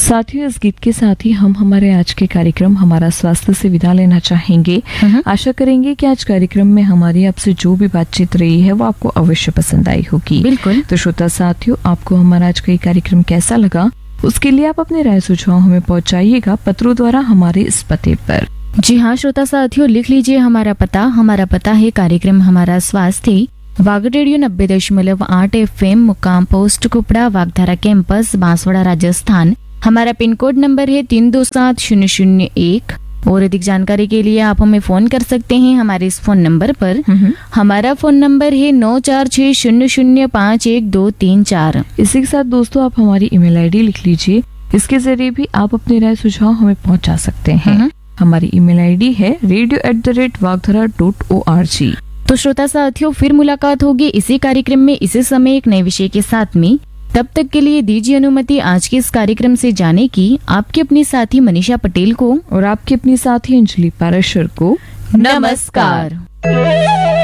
साथियों, इस गीत के साथ ही हम हमारे आज के कार्यक्रम हमारा स्वास्थ्य से विदा लेना चाहेंगे। आशा करेंगे कि आज कार्यक्रम में हमारी आपसे जो भी बातचीत रही है वो आपको अवश्य पसंद आई होगी। बिल्कुल। तो श्रोता साथियों, आपको हमारा आज का ये कार्यक्रम कैसा लगा, उसके लिए आप अपने राय सुझाव हमें पहुंचाइएगा पत्रों द्वारा हमारे इस पते पर। जी हाँ श्रोता साथियों, लिख लीजिए हमारा पता है कार्यक्रम हमारा स्वास्थ्य, वाग रेडियो 90.8 FM, मुकाम पोस्ट कुपड़ा, वागधारा कैंपस, बांसवाड़ा, राजस्थान। हमारा पिन कोड नंबर है 327001। और अधिक जानकारी के लिए आप हमें फोन कर सकते हैं हमारे इस फोन नंबर पर। हमारा फोन नंबर है 9460051234। इसी के साथ दोस्तों, आप हमारी ईमेल आईडी लिख लीजिए, इसके जरिए भी आप अपने राय सुझाव हमें पहुंचा सकते हैं। हमारी ईमेल आईडी है radio@vagdhara.org। तो श्रोता साथियों, फिर मुलाकात होगी इसी कार्यक्रम में इसी समय एक नए विषय के साथ में। तब तक के लिए दीजिए अनुमति आज के इस कार्यक्रम से जाने की आपकी अपनी साथी मनीषा पटेल को और आपकी अपनी साथी अंजलि पाराशर को। नमस्कार।